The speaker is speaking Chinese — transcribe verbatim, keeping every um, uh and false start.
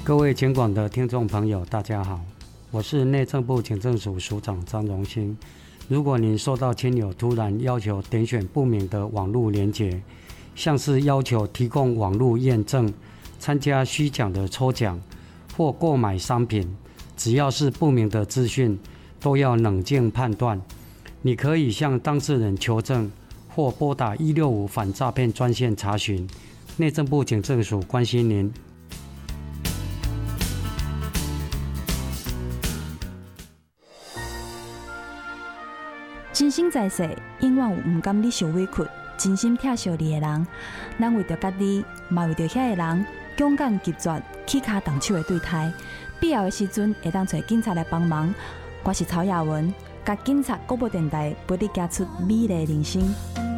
各位警广的听众朋友大家好，我是内政部警政署署长张荣兴。如果您收到亲友突然要求点选不明的网络连结，像是要求提供网络验证、参加虚假的抽奖或购买商品，只要是不明的资讯都要冷静判断。你可以向当事人求证或拨打一六五反诈骗专线查询。内政部警政署关心您。 真心在世，永远有唔甘你受委屈、真心疼惜你的人。咱为着家己，嘛为着遐个人，勇敢拒绝、起骹动手的对待。必要的时阵，会当找警察来帮忙。我是曹雅文，甲警察广播电台陪你走出美丽人生。